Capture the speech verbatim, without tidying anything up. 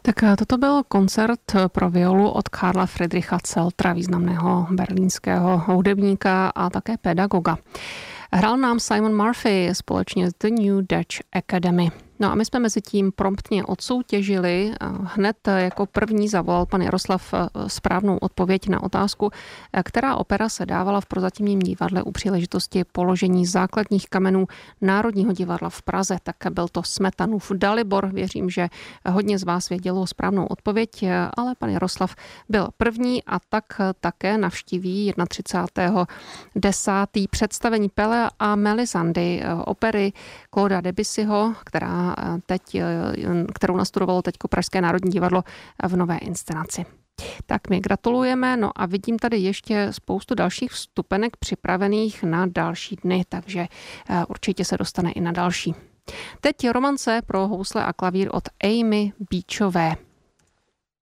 Tak toto byl koncert pro violu od Karla Friedricha Zeltera, významného berlínského hudebníka a také pedagoga. Hrál nám Simon Murphy společně s The New Dutch Academy. No a my jsme mezi tím promptně odsoutěžili. Hned jako první zavolal pan Jaroslav správnou odpověď na otázku, která opera se dávala v Prozatímním divadle u příležitosti položení základních kamenů Národního divadla v Praze. Tak byl to Smetanův Dalibor. Věřím, že hodně z vás vědělo správnou odpověď, ale pan Jaroslav byl první a tak také navštíví třicátého prvního desátého představení Pele a Melisandy, opery Clauda Debussyho, která teď, kterou nastudovalo teď Pražské národní divadlo v nové inscenaci. Tak my gratulujeme, no a vidím tady ještě spoustu dalších vstupenek připravených na další dny, takže určitě se dostane i na další. Teď romance pro housle a klavír od Amy Beachové.